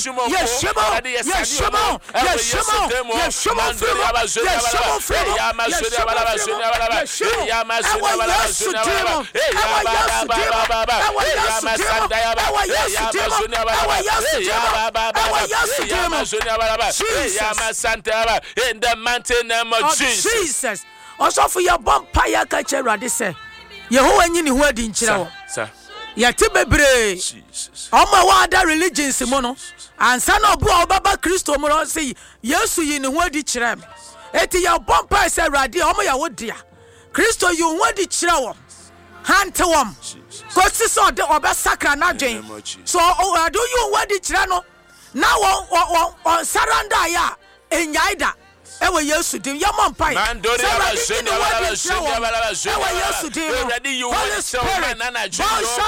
in the mighty name of Jesus. Also for your bumper, ya catch a radisse. Yehovah nyini ho adi nkyira wo. Yate bebre. Oma wa da religion simono. Ansa na obu obaba Kristo mo no say Yesu yi ne ho adi kyira me. Eti ya bumper say rade omo ya wodia. Kristo yi ho adi kyira wo. Hante wom. Kosi so de obesakra na dwen. So ado yi ho adi kyira no. Na on surrender ya enyaida. Ewa Yesu dim ya mampai. Mandori abasheni abasheni. Ewa Yesu dim. Ready you want to nana Spirit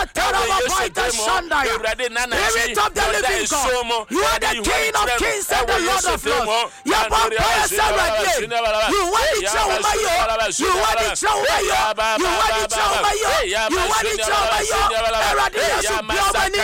of the living God. You are the King of Kings and the Lord of Lords. Ya mampai sabrade. You want the chawmayo. You want the chawmayo. You want the chawmayo. You want the chawmayo. Erade Yesu biomani.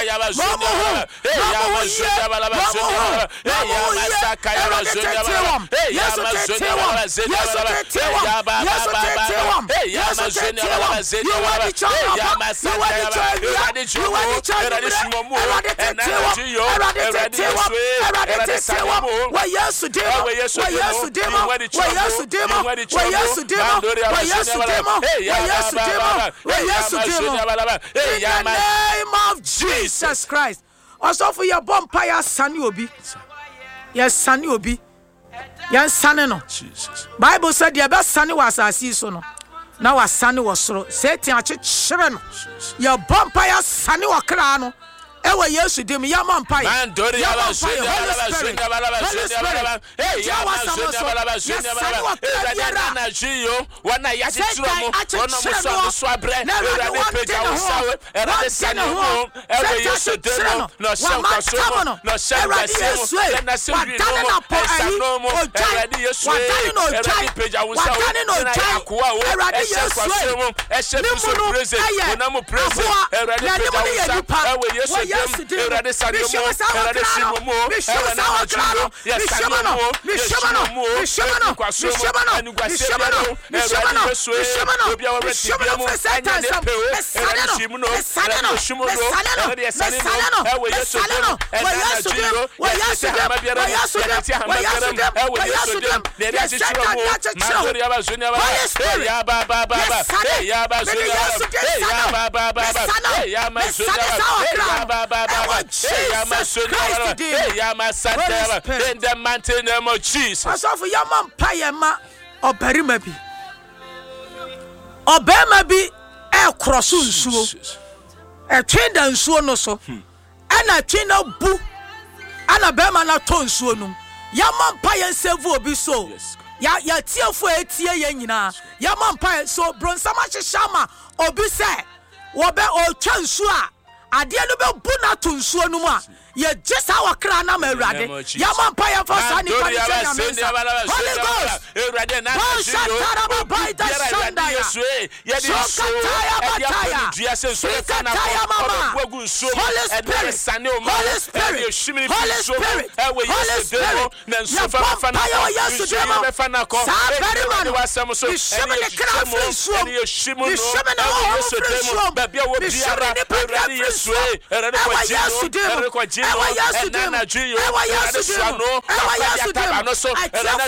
In the name of Jesus Christ. Also for your bumpire son obi. Yes, son obi. Yes, son no. Jesus. Bible said the best son was asasi so no. Now our son was so. Say ti a chire no. Your bumpire son wa kra no. Ewa Yesu dim ya mampai. Mandori abasheni abasheni. Hey, ya na jiyo wana ya titro mo. Ona muso swabre. Erade peja usawe. Erade sani ho. Ewa Yesu dim no shanka somo. No shanka somo. Na simi no. Esano mo. Erade Yesu. Erade peja usawe. Na yakuwa o. Eshanka somo. Eshanka praise. Ona mo praise. Erade peja usawe. Ewa Yesu. Yes, Erade sanimo, erade simomo, erade sanimo, yes sanimo, Jesus Christ in the mighty name of Jesus. Also for your man payema oberima bi e cross nsuo e twenda nsuo no so ana twenda bu ana bema na to nsuo no ya man paye nsevu obi so ya tiefo etie ye nyina ya man paye so bronsama hyehyama obi se wo be o twa nsuo a ade no be bu na to nsuo no mu a ye just our kra na merade ya mampa ya for sani kwa Holy Ghost erade na shitara baita shanda ya shokataya bataya shikataya mama Holy Spirit Holy Spirit Holy Spirit Holy Spirit ya papa ya Yesu demo sabere mano ishimene kra frisho ishimene Yesu demo ishimene papa frisho ewa Yesu demo ewa Yesu demo ewa Yesu demo ewa Yesu demo ewa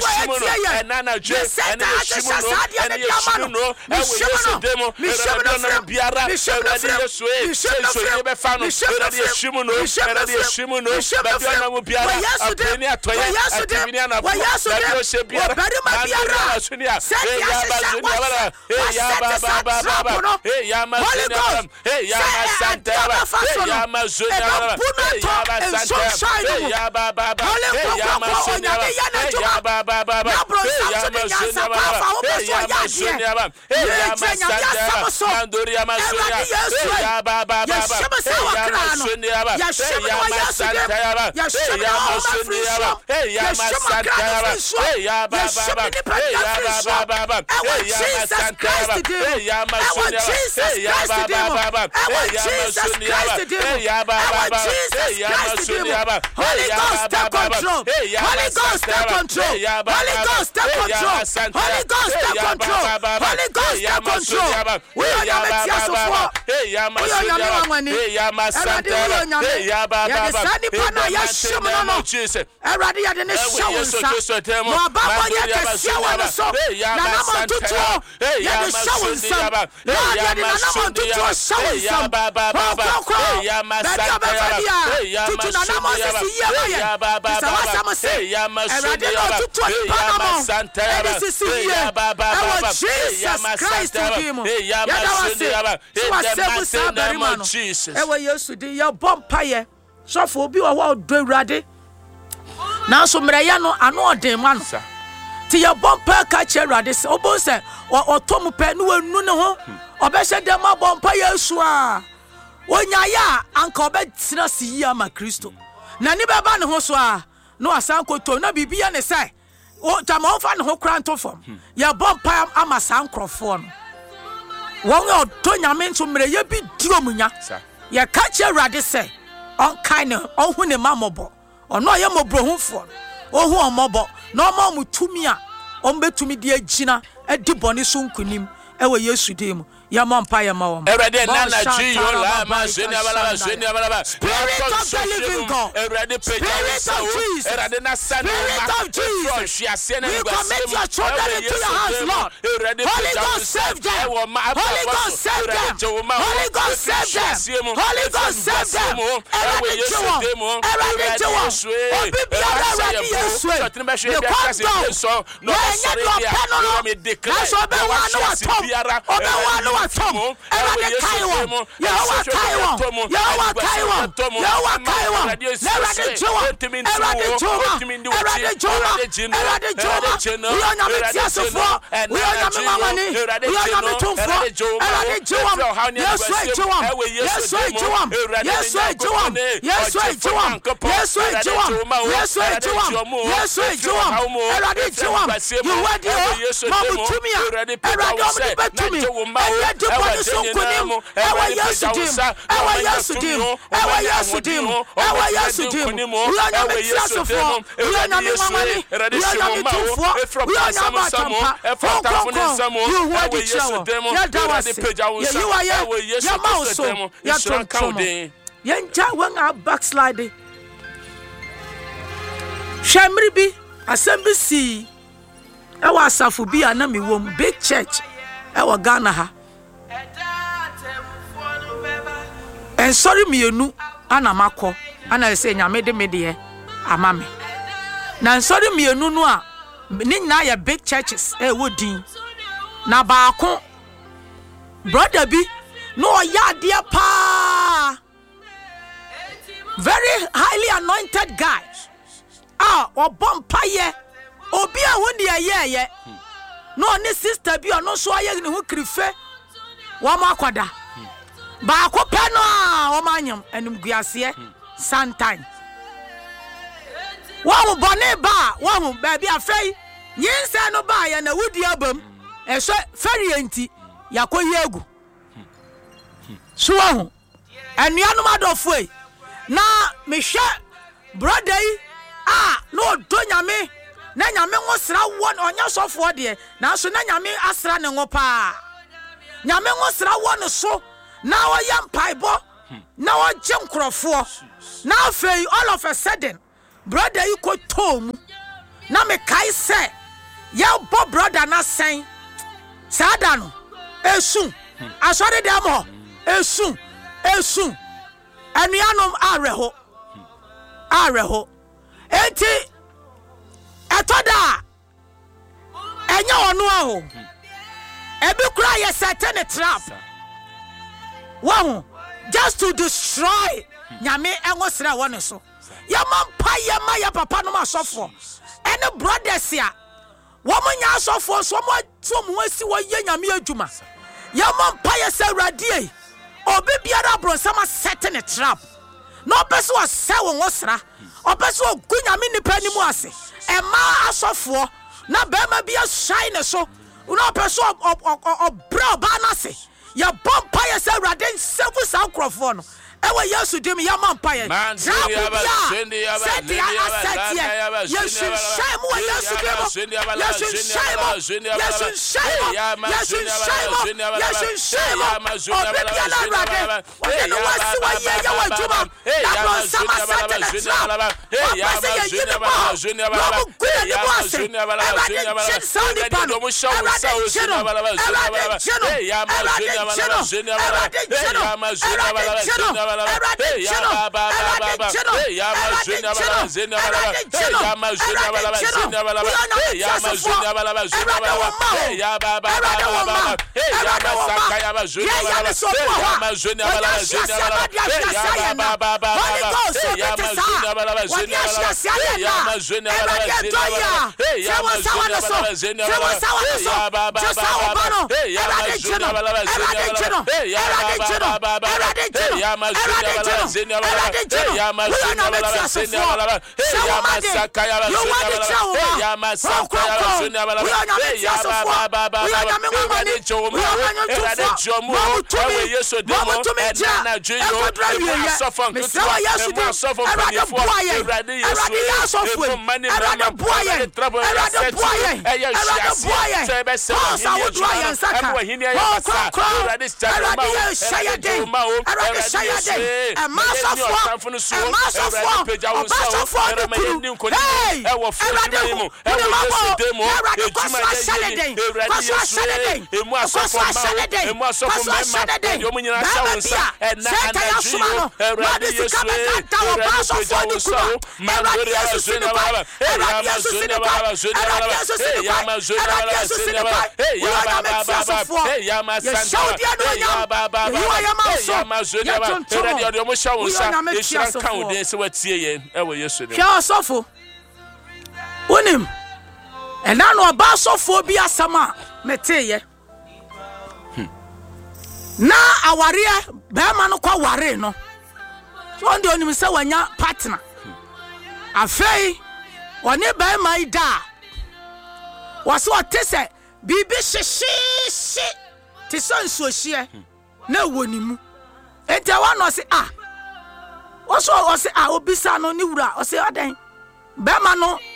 Sɔfo obi wɔ hɔ ɔdɔ Awurade nanso mmerɛyɛ no ano ɔden ma no ti yɛ bɔ mpa ka kyerɛ Awurade sɛ ɔbɔ sɛ ɔtɔ mu pɛ no wanu ne ho ɔbɛhyɛ dɛm abɔ mpa Yesu a onyaya anka ɔbɛtena si yi ama Kristo na ni bɛba ne ho so a no asan koto na bibia ne sɛ o tama ɔfa ne ho kra nto fam yɛ bɔ mpa ama san krɔfoɔ no wɔn ɔtɔ nyame nso mmerɛyɛ bi di omunya yɛ ka kyerɛ Awurade sɛ ɔnkae ne ɔhu ne mamɔbɔ ɔno ɔyɛ mɔbrohufo ɔhu ɔmɔbɔ na ɔma ɔmo tumi a ɔmbɛtumi de agyina adi bɔne so nkonim ɛwɔ Yesu din mu yɛma mpa yɛma wɔm Spirit of the living God, Spirit of Jesus, Spirit of Jesus, we commit your children into your hands, Lord. Holy Ghost save them, Holy Ghost save them, Holy Ghost save them, Holy Ghost save them. Eradi Jewo, obi biara eradi Yesu, the condom, no enye do penolo, naso obewa no atom, eradi kaiwo, Yehowa kaiwo, Yehowa kaiwo, Yehowa kaiwo, eradi Jewo, eradi Jewo, eradi Jewo, we are not tiasofo, we are not mamani, we are not tumfo, eradi Jewo, Yesu Jewo, Yesu Jewo, Yesu Jewo, Yesu Jewo, Yesu Jewo, Yesu Jewo, Yesu Jewo, eradi Jewo, you were there, mamu tumia, eradi omni betumi, eye diponi sunkunim, ewa Yesu dim, ewa Yesu dim, ewa Yesu dim, ewa Yesu dim, we are not tiasofo, we are not mamani, we are not tumfo, we are not batampa, you were the Jewo, ya dawasi, you are ya mauso, ya tontomo, yenja wenga backsliding. Shamri bi assembly si ewa asafu bi anami wom big church ewa Ghana ha en sorry mienu ana makọ ana se nyame de me de ama me na sorry mienu no a ni nyina ya big churches wo din na baako brother bi no ya dia pa very highly anointed guy obompaye obi a woni ayeye no ne sister bi ono so aye ne ho krife wo ma akwada ba akope no a wo manyam anim guase sometime wo bone ba wo ba bi afei nyinse no ba ya na wudi abam ehwe feri enti yakoyi egu so wo anuanom adofo e na mehwe brother yi no do nyame na nyame ngo sra won onya sofo de na so na nyame asra ne ngo pa nyame ngo sra won so na oyam paibo na ogye nkrofo na afei all of a sudden brother you ko tomu na me kai se ya bo brother na sen sada no esu asore dem ho esu anuanom areho enti etoda enya onu aho ebi kura ye set a trap wow just to destroy nyame engosra won so ya mampa ya ma ya papa no masofo ene brothers ya wɔn nya asɔfoɔ so wɔn ato mu asi wɔyɛ nyame adwuma yɛmɔ mpaeɛ sɛ awurade obi biara abrɔnsam asɛte ne trap na ɔpɛ sɛ ɔsɛ wɔn ɔsra ɔpɛ sɛ ɔgu nyame nipa anim ase ɛma asɔfoɔ na bɛrima bi ahyɛn ne so na ɔpɛ sɛ ɔbrɛ ɔbaa no ase yɛbɔ mpaeɛ sɛ awurade nsɛfu saa nkurɔfoɔ no ɛwɔ yesu dim yɛma mpaeɛ trap bia sɛdeɛ asɛteɛ yɛhwehwɛn mu wɔ yesu dim yɛhwehwɛn mu obi biara awurade ɔde ne wasi wɔyɛ yɛwɔ adwuma na brɔnsam asɛte ne trap ɔpɛ sɛ yɛyi ne bɔ na ɔmo gu ne mu ase awurade nkye saa nipa no awurade nkye no awurade nkye no awurade nkye no awurade nkye no Asɔfo wonim ɛna no ɔba asɔfo bi asɛm a meteyɛ na awareɛ bɛrima no kɔ ware no so ɔnde onim sɛ wanya partner afei ɔne bɛrima yi da wɔse ɔte sɛ biribi hyehyeehye te sɛ nsuohyeɛ na ɛwɔ ne mu enti ɛwɔ no ɔse ɔse obisa no ne wura ɔse adan bɛrima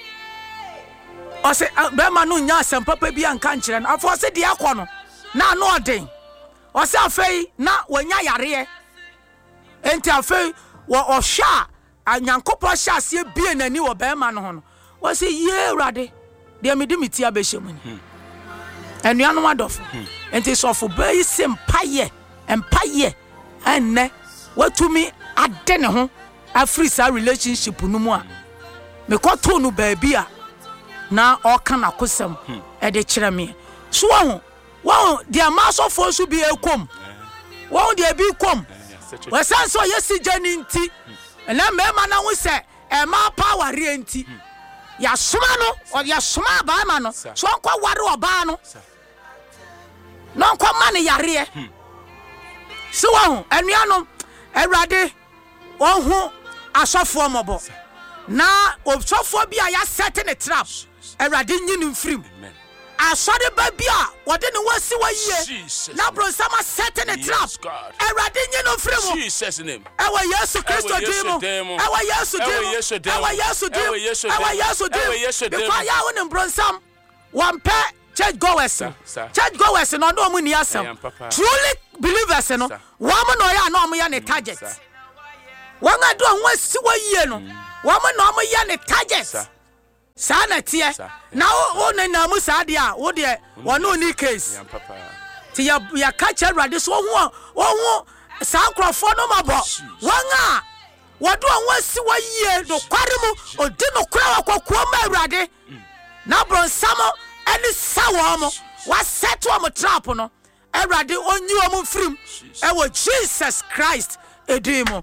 no nya asɛm papa bi anka nkyerɛ no afɔ ɔse deɛ akɔ no na ano ɔden ɔse afei na wanya yareɛ enti afei ɔhwɛ a nyankopɔn hyɛ aseɛ bie n'ani wɔ bɛrima no ho no ɔse yie awurade deɛ mede me ti abɛhyɛ mu ni anuanom adɔfo enti sɔfo bɛyi se mpayɛ ɛnnɛ watumi ade ne ho afiri saa relationship no mu a mekɔtoo no baabi a na ɔka na kosɛm ɛde kyerɛ me so wɔn deɛ maasɔfoɔ so bi ekom wɔn deɛ bi kom wɔsan so yɛsi gya ne nti ɛna mɛma na ho sɛ ɛma power re nti yɛasoma no yɛasoma abaama no so ɔnkɔ ware ɔbaa no na ɔnkɔ ma ne yareɛ so wɔn anuanom awurade ɔho asɔfoɔ mɔbɔ na osɔfoɔ bi a yɛasɛte ne trap awurade nyi ne mfirim asɔre ba bi a wɔde ne wasi wɔyie na bronsam asɛte ne trap awurade nyi ne mfirim ɛwɔ yesu kristo din mu ɛwɔ yesu din because yɛ wo ne bronsam wɔmpɛ church goers no ɔno ɔmo ni asɛm truly believers no wɔn na ɔyɛ a na ɔmo yɛ ne target wɔn a do ɔmo asi wɔyie no wɔn na ɔmo yɛ ne target saa na teɛ na wo ne na mu saa deɛ a wo deɛ wɔn ni case ti ya ka kyerɛ awurade so wɔn saa nkurɔfoɔ no ma bɔ wɔn a wɔde ɔmo asi wɔyie no kware mu odi no kura wɔkɔkɔɔ ma awurade na bronsam ɛne sa wɔn wasɛto wɔn trap no awurade onyi wɔn mfirim ɛwɔ Jesus Christ edimo